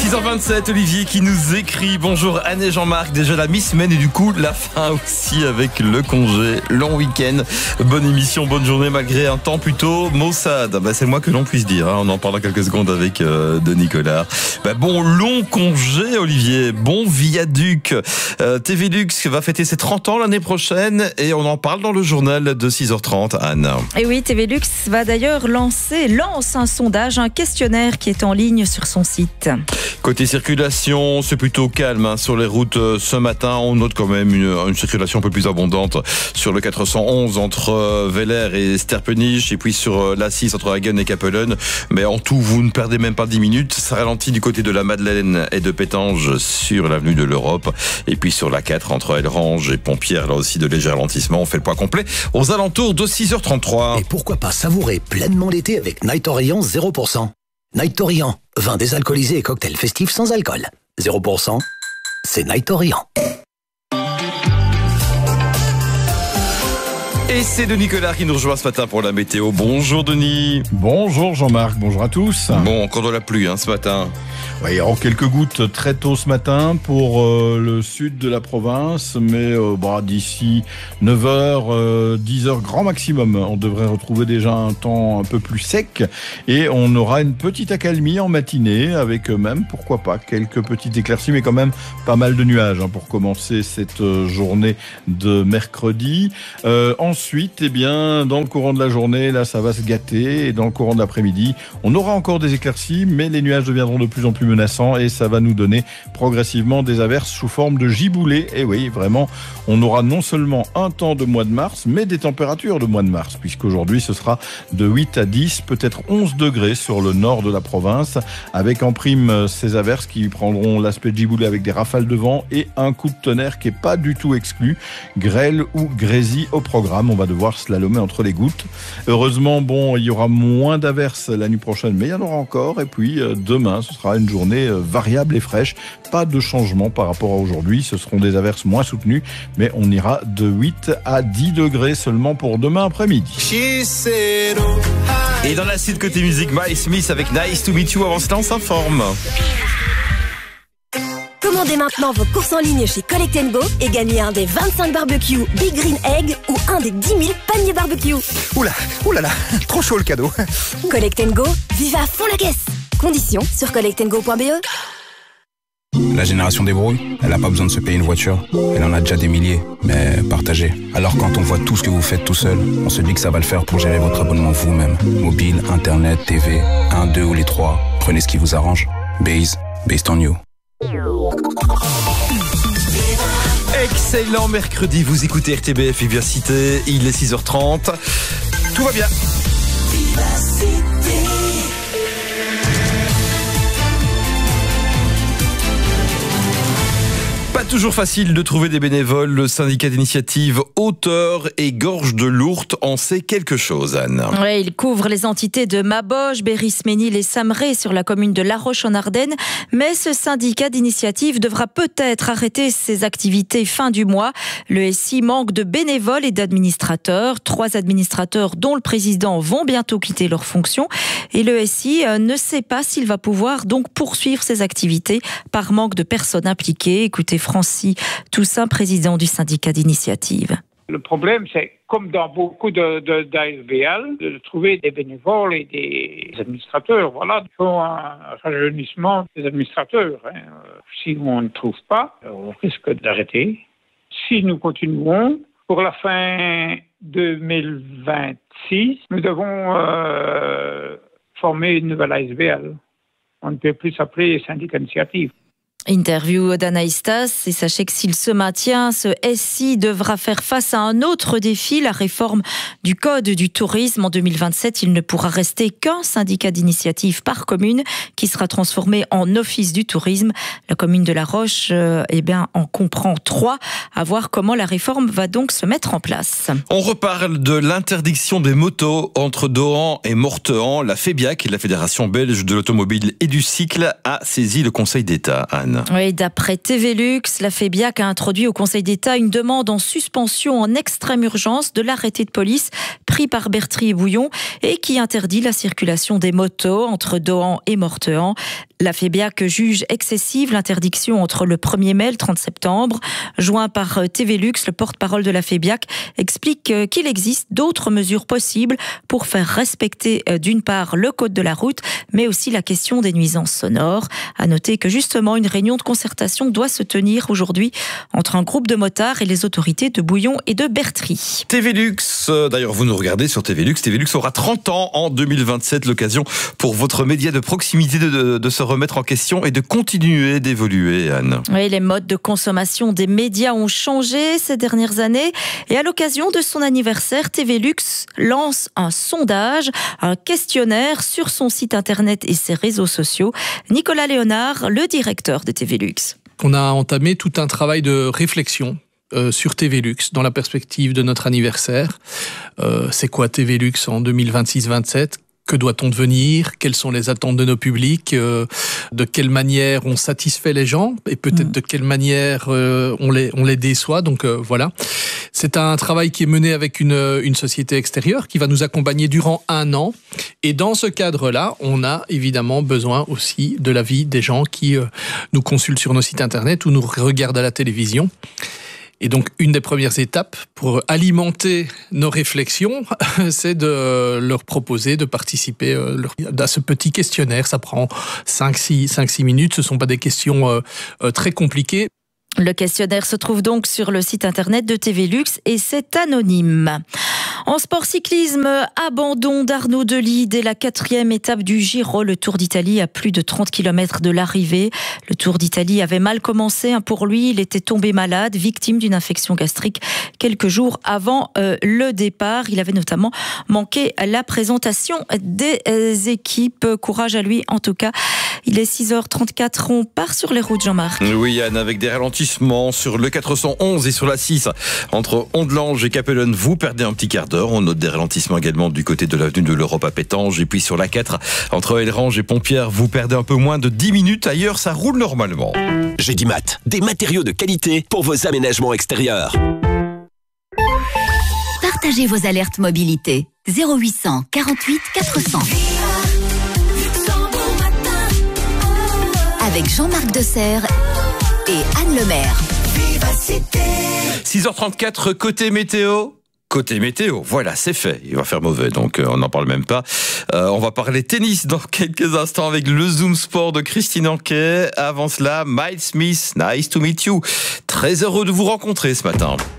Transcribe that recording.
6h27, Olivier qui nous écrit. Bonjour Anne et Jean-Marc, déjà la mi-semaine et du coup la fin aussi avec le congé, long week-end. Bonne émission, bonne journée malgré un temps plutôt maussade. C'est le moins que l'on puisse dire, on en parle dans quelques secondes avec Denis Collard. Bon long congé Olivier, bon viaduc. TV Lux va fêter ses 30 ans l'année prochaine et on en parle dans le journal de 6h30, Anne. Et oui, TV Lux va d'ailleurs lance un sondage, un questionnaire qui est en ligne sur son site. Côté circulation, c'est plutôt calme sur les routes ce matin. On note quand même une circulation un peu plus abondante sur le 411 entre Veller et Sterpenich et puis sur l'A6 entre Hagen et Capellen. Mais en tout, vous ne perdez même pas 10 minutes. Ça ralentit du côté de la Madeleine et de Pétange sur l'avenue de l'Europe. Et puis sur la 4 entre Elrange et Pompierre, là aussi de légers ralentissements. On fait le point complet aux alentours de 6h33. Et pourquoi pas savourer pleinement l'été avec Night Orient 0%. Night Orient, vin désalcoolisé et cocktail festif sans alcool. 0%, c'est Night Orient. Et c'est Denis Collard qui nous rejoint ce matin pour la météo. Bonjour Denis. Bonjour Jean-Marc, bonjour à tous. Bon, encore de la pluie ce matin. Oui, il y aura quelques gouttes très tôt ce matin pour le sud de la province, mais d'ici 9h, 10h grand maximum, on devrait retrouver déjà un temps un peu plus sec et on aura une petite accalmie en matinée avec même, pourquoi pas, quelques petites éclaircies, mais quand même pas mal de nuages pour commencer cette journée de mercredi. Ensuite, dans le courant de la journée, là, ça va se gâter et dans le courant de l'après-midi, on aura encore des éclaircies, mais les nuages deviendront de plus en plus menaçant et ça va nous donner progressivement des averses sous forme de giboulées. Et oui, vraiment, on aura non seulement un temps de mois de mars, mais des températures de mois de mars, puisqu'aujourd'hui ce sera de 8 à 10, peut-être 11 degrés sur le nord de la province, avec en prime ces averses qui prendront l'aspect de giboulée avec des rafales de vent et un coup de tonnerre qui n'est pas du tout exclu, grêle ou grésil au programme. On va devoir slalomer entre les gouttes. Heureusement, il y aura moins d'averses la nuit prochaine, mais il y en aura encore. Et puis demain, ce sera une journée variable et fraîche. Pas de changement par rapport à aujourd'hui. Ce seront des averses moins soutenues, mais on ira de 8 à 10 degrés seulement pour demain après-midi. Et dans la suite côté musique, Miles Smith avec Nice to Meet You. Avant cela, on s'informe. Commandez maintenant vos courses en ligne chez Collect & Go et gagnez un des 25 barbecues Big Green Egg ou un des 10 000 paniers barbecue. Oulala, trop chaud le cadeau. Collect & Go, vivez à fond la caisse. Conditions sur collectandgo.be. La génération des brouilles, elle n'a pas besoin de se payer une voiture. Elle en a déjà des milliers, mais partagée. Alors quand on voit tout ce que vous faites tout seul, on se dit que ça va le faire pour gérer votre abonnement vous-même. Mobile, internet, TV, 1, 2 ou les 3. Prenez ce qui vous arrange. Based on you. Excellent mercredi, vous écoutez RTBF Vivacité, il est 6h30, tout va bien. Pas toujours facile de trouver des bénévoles. Le syndicat d'initiative Hauteur et Gorge de l'Ourthe en sait quelque chose, Anne. Oui, il couvre les entités de Maboche, Berris-Ménil et Samerey sur la commune de La Roche-en-Ardenne. Mais ce syndicat d'initiative devra peut-être arrêter ses activités fin du mois. Le SI manque de bénévoles et d'administrateurs. 3 administrateurs, dont le président, vont bientôt quitter leurs fonctions. Et le SI ne sait pas s'il va pouvoir donc poursuivre ses activités par manque de personnes impliquées. Écoutez Francis Toussaint, président du syndicat d'initiative. Le problème, c'est, comme dans beaucoup d'ASBL, de trouver des bénévoles et des administrateurs. Voilà, il faut un rajeunissement des administrateurs. Si on ne trouve pas, on risque d'arrêter. Si nous continuons, pour la fin 2026, nous devons former une nouvelle ASBL. On ne peut plus s'appeler syndicat d'initiative. Interview d'Anaïstas, et sachez que s'il se maintient, ce SI devra faire face à un autre défi, la réforme du Code du tourisme. En 2027, il ne pourra rester qu'un syndicat d'initiative par commune qui sera transformé en office du tourisme. La commune de La Roche en comprend 3. À voir comment la réforme va donc se mettre en place. On reparle de l'interdiction des motos entre Dohan et Mortehan. La FEBIAC, la Fédération belge de l'automobile et du cycle, a saisi le Conseil d'État. Anne. Oui, d'après TV Lux, la FEBIAC a introduit au Conseil d'État une demande en suspension en extrême urgence de l'arrêté de police pris par Bertry et Bouillon et qui interdit la circulation des motos entre Dohan et Mortehan. La FEBIAC juge excessive l'interdiction entre le 1er mai et le 30 septembre. Joint par TVLux, le porte-parole de la FEBIAC explique qu'il existe d'autres mesures possibles pour faire respecter d'une part le code de la route, mais aussi la question des nuisances sonores. À noter que justement une réunion de concertation doit se tenir aujourd'hui entre un groupe de motards et les autorités de Bouillon et de Bertry. TVLux, d'ailleurs vous nous regardez sur TVLux. TVLux aura 30 ans en 2027, l'occasion pour votre média de proximité de se remettre en question et de continuer d'évoluer, Anne. Oui, les modes de consommation des médias ont changé ces dernières années et à l'occasion de son anniversaire, TVLux lance un sondage, un questionnaire sur son site internet et ses réseaux sociaux. Nicolas Léonard, le directeur de TVLux. On a entamé tout un travail de réflexion sur TVLux dans la perspective de notre anniversaire. C'est quoi TVLux en 2026-27 ? Que doit-on devenir ? Quelles sont les attentes de nos publics ? De quelle manière on satisfait les gens ? Et peut-être de quelle manière on les déçoit ? Donc voilà. C'est un travail qui est mené avec une société extérieure qui va nous accompagner durant 1 an. Et dans ce cadre-là, on a évidemment besoin aussi de l'avis des gens qui nous consultent sur nos sites internet ou nous regardent à la télévision. Et donc, une des premières étapes pour alimenter nos réflexions, c'est de leur proposer de participer à ce petit questionnaire. Ça prend 5-6 minutes. Ce ne sont pas des questions très compliquées. Le questionnaire se trouve donc sur le site internet de TVLux et c'est anonyme. En sport cyclisme, abandon d'Arnaud Delis dès la 4e étape du Giro. Le Tour d'Italie à plus de 30 km de l'arrivée. Le Tour d'Italie avait mal commencé pour lui. Il était tombé malade, victime d'une infection gastrique quelques jours avant le départ. Il avait notamment manqué la présentation des équipes. Courage à lui en tout cas. Il est 6h34, on part sur les routes, Jean-Marc. Oui, Anne, avec des ralentissements sur le 411 et sur la 6 entre Ondelange et Capellen. Vous perdez un petit quart d'heure. On note des ralentissements également du côté de l'avenue de l'Europe à Pétange. Et puis sur la 4 entre Elrange et Pompierre, vous perdez un peu moins de 10 minutes. Ailleurs, ça roule normalement. Gédimat, des matériaux de qualité pour vos aménagements extérieurs. Partagez vos alertes mobilité. 0800 48 400. Avec Jean-Marc Desserre et Anne Lemaire. 6h34, côté météo. Côté météo, voilà, c'est fait. Il va faire mauvais, donc on n'en parle même pas. On va parler tennis dans quelques instants avec le Zoom Sport de Christine Anquet. Avant cela, Miles Smith, nice to meet you. Très heureux de vous rencontrer ce matin.